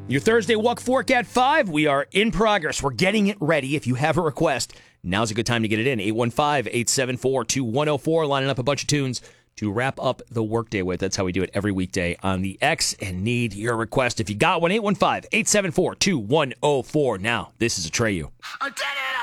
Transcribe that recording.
Your Thursday Walk Fork at 5. We are in progress. We're getting it ready. If you have a request, now's a good time to get it in. 815-874-2104. Lining up a bunch of tunes to wrap up the workday with. That's how we do it every weekday on the X, and need your request. If you got one, 815-874-2104. Now, this is Atreyu. I did it!